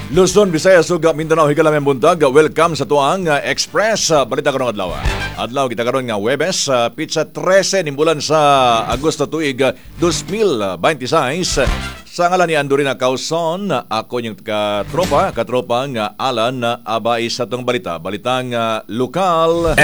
Luzon, Visayas, ug Mindanao higalang buntag. Welcome sa tuang Express balita karong adlaw. Adlaw kita karon nga Huwebes, pizza 13 nimbulan sa Agosto tuig 2026. Sa ngalan ni Andorina Causon, ako yung katropa nga Alan Abay sa tong balita. Balitang lokal.